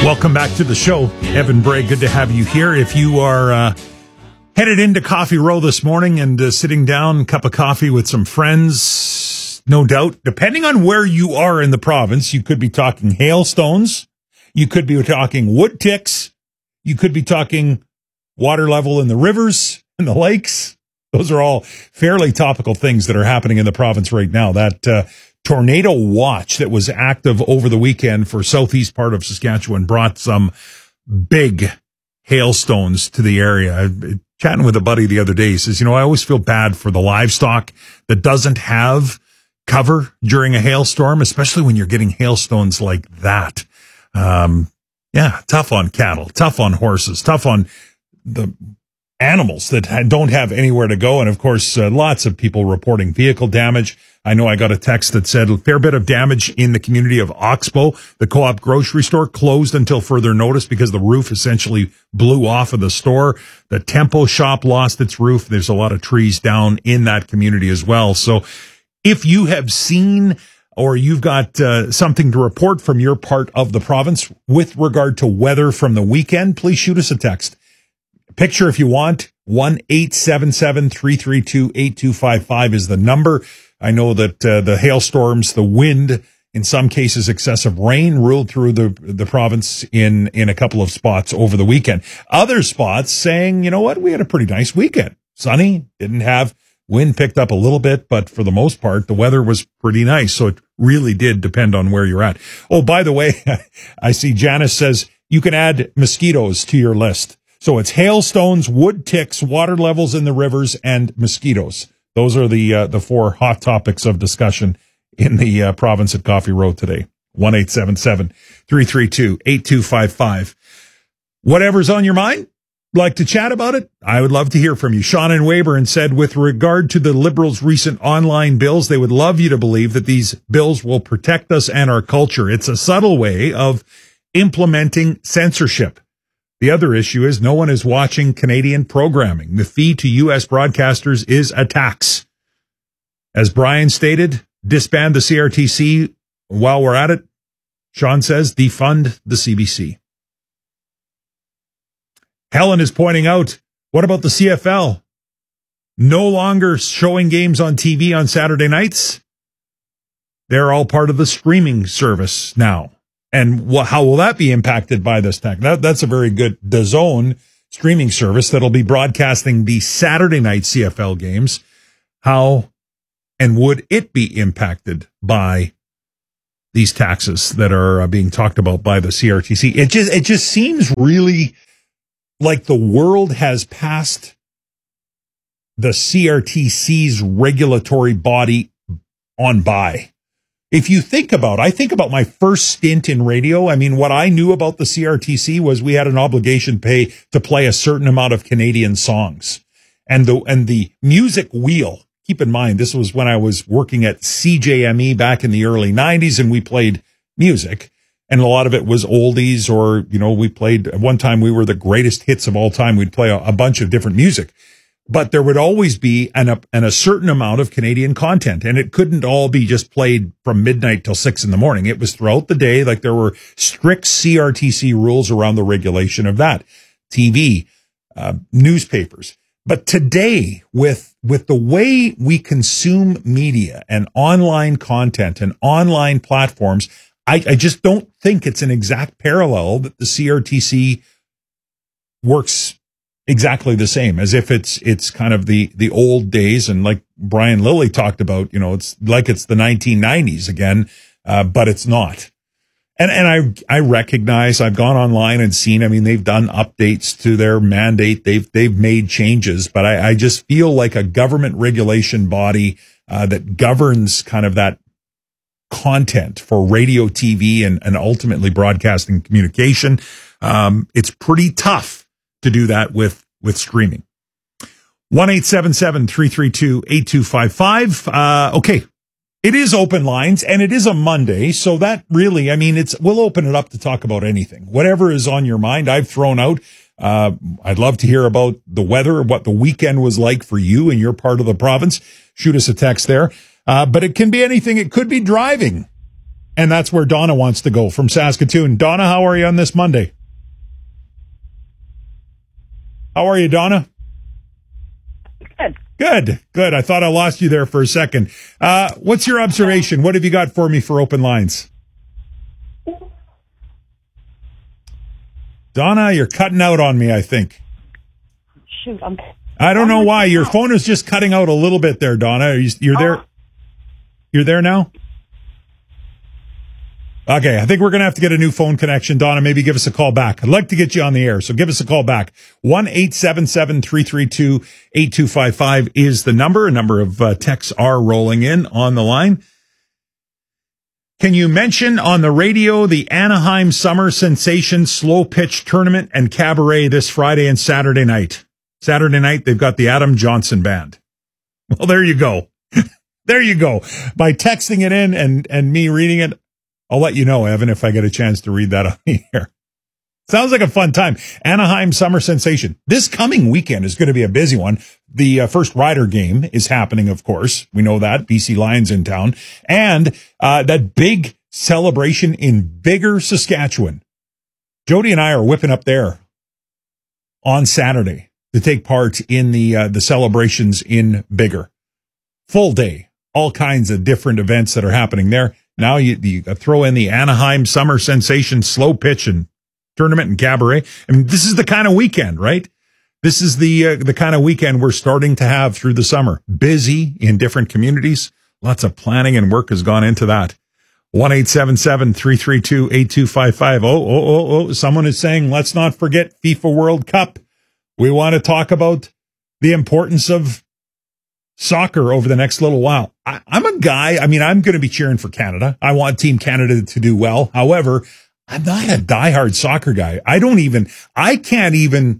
Welcome back to the show. Evan Bray, good to have you here. If you are headed into Coffee Row this morning and sitting down, a cup of coffee with some friends, no doubt, depending on where you are in the province, you could be talking hailstones, you could be talking wood ticks, you could be talking water level in the rivers and the lakes. Those are all fairly topical things that are happening in the province right now. That tornado watch that was active over the weekend for southeast part of Saskatchewan brought some big hailstones to the area. I chatting with a buddy the other day, he says, I always feel bad for the livestock that doesn't have cover during a hailstorm, especially when you're getting hailstones like that. Tough on cattle, tough on horses, tough on the animals that don't have anywhere to go. And of course, lots of people reporting vehicle damage. I know I got a text that said a fair bit of damage in the community of Oxbow. The Co-op grocery store closed until further notice because the roof essentially blew off of the store. The Tempo shop lost its roof. There's a lot of trees down in that community as well. So if you have seen or you've got something to report from your part of the province with regard to weather from the weekend, please shoot us a text. Picture if you want, 1-877-332-8255 is the number. I know that the hailstorms, the wind, in some cases excessive rain ruled through the province in a couple of spots over the weekend. Other spots saying, you know what, we had a pretty nice weekend. Sunny, didn't have wind, picked up a little bit, but for the most part, the weather was pretty nice. So it really did depend on where you're at. Oh, by the way, I see Janice says you can add mosquitoes to your list. So it's hailstones, wood ticks, water levels in the rivers, and mosquitoes. Those are the four hot topics of discussion in the province at Coffee Row today. 1-877-332-8255. Whatever's on your mind, like to chat about it? I would love to hear from you. Sean in Weyburn said, with regard to the Liberals' recent online bills, they would love you to believe that these bills will protect us and our culture. It's a subtle way of implementing censorship. The other issue is no one is watching Canadian programming. The fee to U.S. broadcasters is a tax. As Brian stated, disband the CRTC while we're at it. Sean says defund the CBC. Helen is pointing out, what about the CFL? No longer showing games on TV on Saturday nights. They're all part of the streaming service now. And how will that be impacted by this tax? That's a very good DAZN streaming service that'll be broadcasting the Saturday night CFL games. How and would it be impacted by these taxes that are being talked about by the CRTC? It just seems really like the world has passed the CRTC's regulatory body on by. If you think about, I think about my first stint in radio. I mean, what I knew about the CRTC was we had an obligation to play a certain amount of Canadian songs, and the music wheel. Keep in mind, this was when I was working at CJME back in the early 90s, and we played music, and a lot of it was oldies, or we played. At one time we were the greatest hits of all time. We'd play a bunch of different music. But there would always be a certain amount of Canadian content, and it couldn't all be just played from midnight till 6 a.m. It was throughout the day. Like there were strict CRTC rules around the regulation of that. TV, newspapers. But today, with the way we consume media and online content and online platforms, I just don't think it's an exact parallel that the CRTC works exactly the same, as if it's kind of the old days. And like Brian Lilly talked about, it's like it's the 1990s again, but it's not. And I recognize, I've gone online and seen, they've done updates to their mandate. They've made changes, but I just feel like a government regulation body, that governs kind of that content for radio, TV, and ultimately broadcasting communication. It's pretty tough to do that with streaming. 1-877-332-8255. Okay. It is open lines, and it is a Monday, so that really, we'll open it up to talk about anything. Whatever is on your mind, I've thrown out. I'd love to hear about the weather, what the weekend was like for you in your part of the province. Shoot us a text there. But it can be anything. It could be driving. And that's where Donna wants to go from Saskatoon. Donna, how are you on this Monday? How are you, Donna? Good. I thought I lost you there for a second. What's your observation? What have you got for me for open lines? Donna, you're cutting out on me, I think. Shoot, I don't know why. Your phone is just cutting out a little bit there, Donna. You're there? You're there now? Okay, I think we're going to have to get a new phone connection. Donna, maybe give us a call back. I'd like to get you on the air, so give us a call back. 1-877-332-8255 is the number. A number of texts are rolling in on the line. Can you mention on the radio the Anaheim Summer Sensation Slow Pitch Tournament and Cabaret this Friday and Saturday night? Saturday night, they've got the Adam Johnson Band. Well, there you go. There you go. By texting it in and me reading it, I'll let you know, Evan, if I get a chance to read that on the air. Sounds like a fun time. Anaheim Summer Sensation. This coming weekend is going to be a busy one. The first Rider game is happening, of course. We know that. BC Lions in town. And that big celebration in Biggar, Saskatchewan. Jody and I are whipping up there on Saturday to take part in the celebrations in Biggar. Full day. All kinds of different events that are happening there. Now you throw in the Anaheim Summer Sensation Slow Pitch and Tournament and Cabaret. I mean, this is the kind of weekend, right? This is the kind of weekend we're starting to have through the summer. Busy in different communities. Lots of planning and work has gone into that. 1-877-332-8255. Oh, someone is saying, let's not forget FIFA World Cup. We want to talk about the importance of soccer over the next little while. I'm a guy, I'm going to be cheering for Canada. I want Team Canada to do well. However, I'm not a diehard soccer guy. I can't even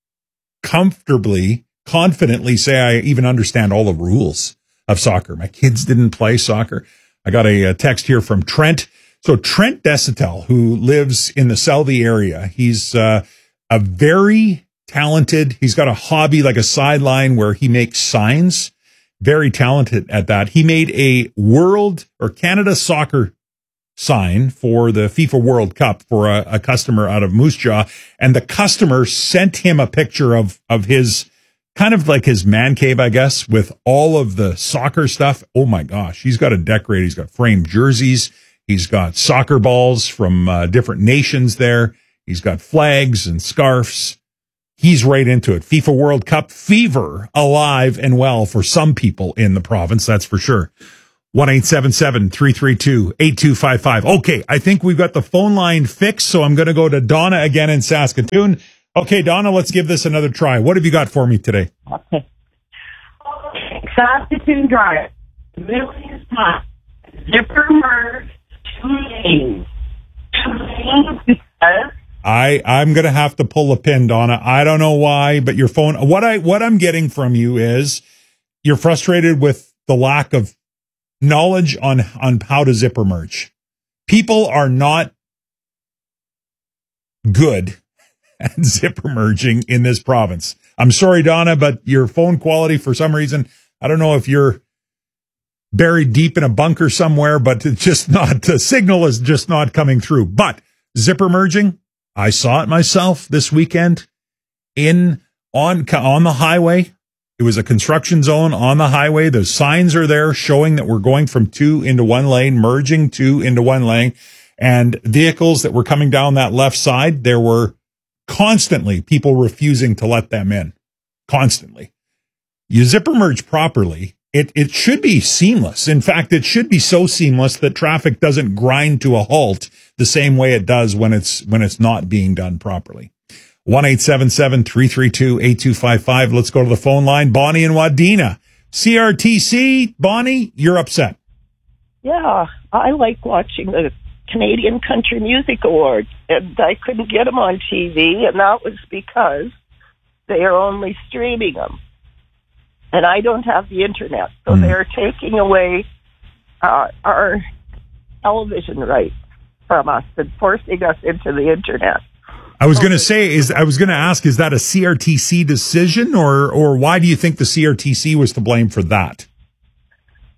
confidently say I even understand all the rules of soccer. My kids didn't play soccer. I got a text here from Trent. So Trent Desitel, who lives in the Southie area, he's a very talented, he's got a hobby, like a sideline where he makes signs. Very talented at that. He made a world or Canada soccer sign for the FIFA World Cup for a customer out of Moose Jaw. And the customer sent him a picture of his kind of like his man cave, I guess, with all of the soccer stuff. Oh my gosh. He's got a decorate. He's got framed jerseys. He's got soccer balls from different nations there. He's got flags and scarves. He's right into it. FIFA World Cup fever alive and well for some people in the province, that's for sure. 1-877-332-8255. Okay, I think we've got the phone line fixed, so I'm going to go to Donna again in Saskatoon. Okay, Donna, let's give this another try. What have you got for me today? Okay. Saskatoon Drive. Millions times. Zipper merge. 2 lanes. 2 lanes because... I'm going to have to pull a pin, Donna. I don't know why, but your phone, what I'm getting from you is you're frustrated with the lack of knowledge on how to zipper merge. People are not good at zipper merging in this province. I'm sorry, Donna, but your phone quality, for some reason, I don't know if you're buried deep in a bunker somewhere, but it's just not, the signal is just not coming through. But zipper merging, I saw it myself this weekend on the highway. It was a construction zone on the highway. The signs are there showing that we're going from 2 into 1 lane, merging 2 into 1 lane. And vehicles that were coming down that left side, there were constantly people refusing to let them in. Constantly. You zipper merge properly, it should be seamless. In fact, it should be so seamless that traffic doesn't grind to a halt the same way it does when it's not being done properly. 1-877-332-8255. Let's go to the phone line. Bonnie and Wadena. CRTC, Bonnie, you're upset. Yeah, I like watching the Canadian Country Music Awards, and I couldn't get them on TV, and that was because they are only streaming them. And I don't have the internet, so they're taking away our television rights from us and forcing us into the internet. I was going to ask, is that a CRTC decision, or why do you think the CRTC was to blame for that?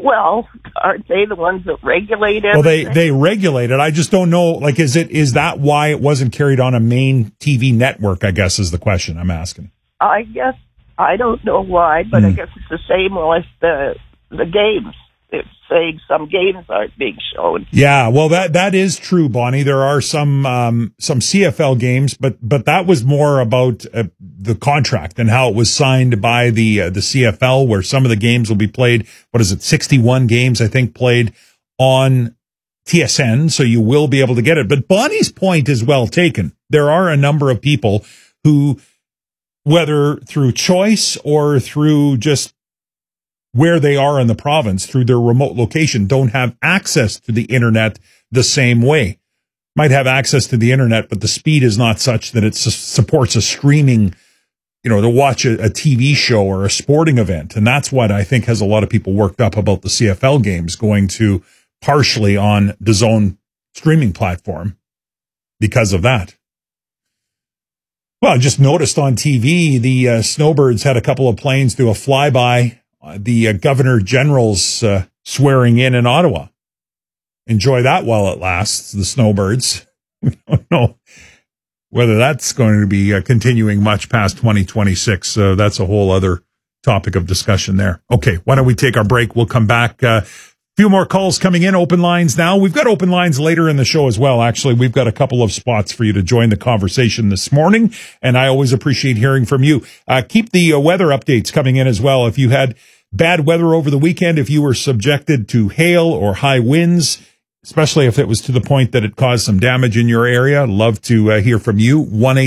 Well, aren't they the ones that regulate Well, everything? they regulate it. I just don't know. Like, is that why it wasn't carried on a main TV network? I guess is the question I'm asking. I guess I don't know why, but I guess it's the same with the games. It's saying some games aren't being shown. Yeah, well, that is true, Bonnie. There are some CFL games, but that was more about the contract and how it was signed by the CFL, where some of the games will be played. What is it? 61 games, I think, played on TSN, so you will be able to get it. But Bonnie's point is well taken. There are a number of people who, whether through choice or through just where they are in the province, through their remote location, don't have access to the internet the same way. Might have access to the internet, but the speed is not such that it supports a streaming, to watch a TV show or a sporting event. And that's what I think has a lot of people worked up about the CFL games going to partially on the DAZN streaming platform because of that. Well, I just noticed on TV, the Snowbirds had a couple of planes do a flyby. The Governor General's swearing in Ottawa. Enjoy that while it lasts, the Snowbirds. We don't know whether that's going to be continuing much past 2026. So that's a whole other topic of discussion there. Okay, why don't we take our break? We'll come back. Few more calls coming in. Open lines now. We've got open lines later in the show as well. Actually, we've got a couple of spots for you to join the conversation this morning, and I always appreciate hearing from you. Keep the weather updates coming in as well. If you had bad weather over the weekend, if you were subjected to hail or high winds, especially if it was to the point that it caused some damage in your area, I'd love to hear from you.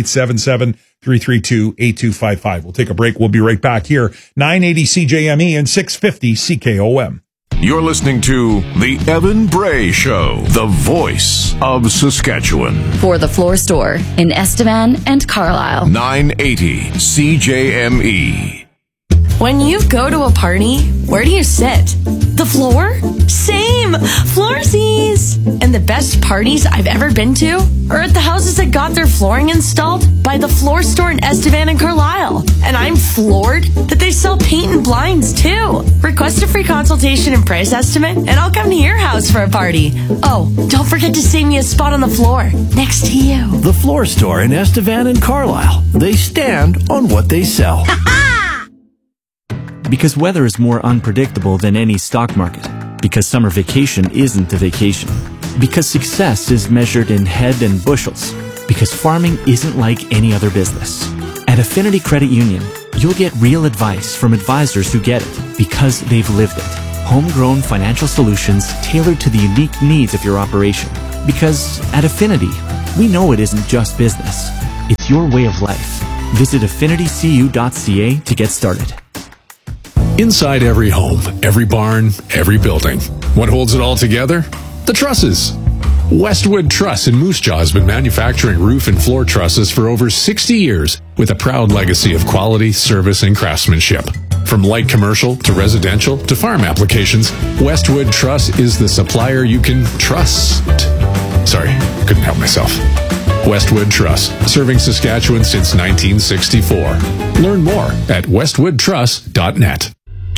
1-877-332-8255. We'll take a break. We'll be right back here. 980 CJME and 650 CKOM. You're listening to The Evan Bray Show, the voice of Saskatchewan. For the Floor Store in Estevan and Carlisle. 980 CJME. When you go to a party, where do you sit? The floor? Same! Floorsies! And the best parties I've ever been to are at the houses that got their flooring installed by the Floor Store in Estevan and Carlisle. And I'm floored that they sell paint and blinds too. Request a free consultation and price estimate, and I'll come to your house for a party. Oh, don't forget to save me a spot on the floor next to you. The Floor Store in Estevan and Carlisle. They stand on what they sell. Because weather is more unpredictable than any stock market. Because summer vacation isn't a vacation. Because success is measured in head and bushels. Because farming isn't like any other business. At Affinity Credit Union, you'll get real advice from advisors who get it because they've lived it. Homegrown financial solutions tailored to the unique needs of your operation. Because at Affinity, we know it isn't just business. It's your way of life. Visit affinitycu.ca to get started. Inside every home, every barn, every building. What holds it all together? The trusses. Westwood Truss in Moose Jaw has been manufacturing roof and floor trusses for over 60 years with a proud legacy of quality, service, and craftsmanship. From light commercial to residential to farm applications, Westwood Truss is the supplier you can trust. Sorry, couldn't help myself. Westwood Truss, serving Saskatchewan since 1964. Learn more at westwoodtruss.net.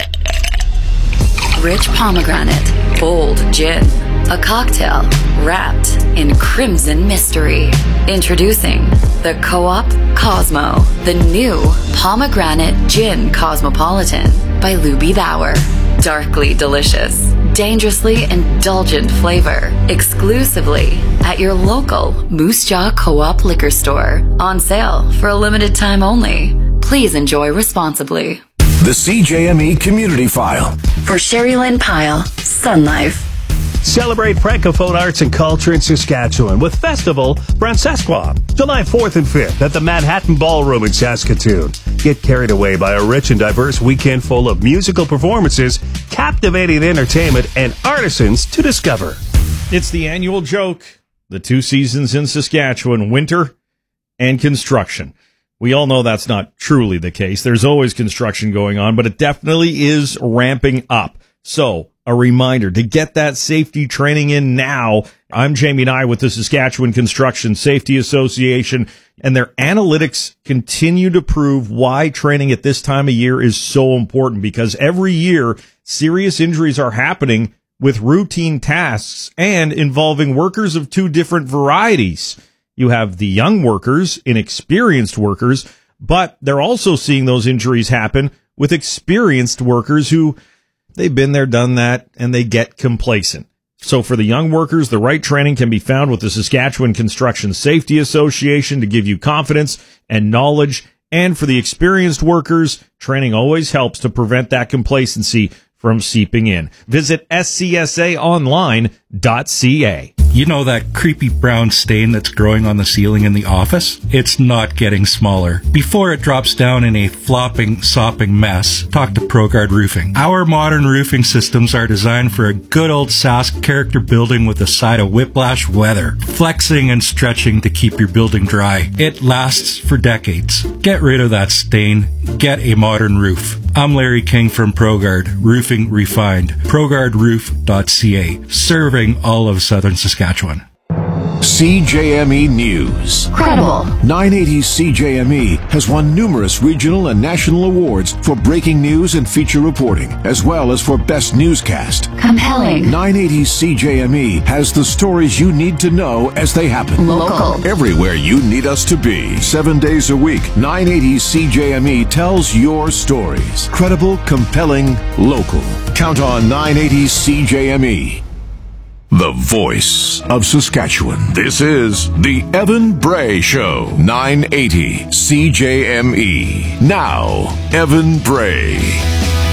Rich pomegranate, bold gin, a cocktail wrapped in crimson mystery. Introducing the Co-op Cosmo, the new pomegranate gin cosmopolitan by Luby Bauer. Darkly delicious, dangerously indulgent flavor, exclusively at your local Moose Jaw Co-op liquor store. On sale for a limited time only. Please enjoy responsibly. The CJME Community File. For Sherry Lynn Pyle, Sun Life. Celebrate Francophone arts and culture in Saskatchewan with Festival Francescois, July 4th and 5th at the Manhattan Ballroom in Saskatoon. Get carried away by a rich and diverse weekend full of musical performances, captivating entertainment, and artisans to discover. It's the annual joke. The two seasons in Saskatchewan, winter and construction. We all know that's not truly the case. There's always construction going on, but it definitely is ramping up. So, a reminder to get that safety training in now. I'm Jamie Nye with the Saskatchewan Construction Safety Association, and their analytics continue to prove why training at this time of year is so important, because every year serious injuries are happening with routine tasks and involving workers of two different varieties. You have the young workers, inexperienced workers, but they're also seeing those injuries happen with experienced workers who they've been there, done that, and they get complacent. So for the young workers, the right training can be found with the Saskatchewan Construction Safety Association to give you confidence and knowledge. And for the experienced workers, training always helps to prevent that complacency from seeping in. Visit scsaonline.ca. You know that creepy brown stain that's growing on the ceiling in the office? It's not getting smaller. Before it drops down in a flopping, sopping mess, talk to ProGuard Roofing. Our modern roofing systems are designed for a good old Sask character building with a side of whiplash weather, flexing and stretching to keep your building dry. It lasts for decades. Get rid of that stain. Get a modern roof. I'm Larry King from ProGuard Roofing Refined. ProGuardRoof.ca, serving all of southern Saskatchewan. CJME News. Credible. 980 CJME has won numerous regional and national awards for breaking news and feature reporting, as well as for best newscast. Compelling. 980 CJME has the stories you need to know as they happen. Local. Everywhere you need us to be. 7 days a week, 980 CJME tells your stories. Credible, compelling, local. Count on 980 CJME. The voice of Saskatchewan. This is the Evan Bray Show. 980 CJME. Now, Evan Bray.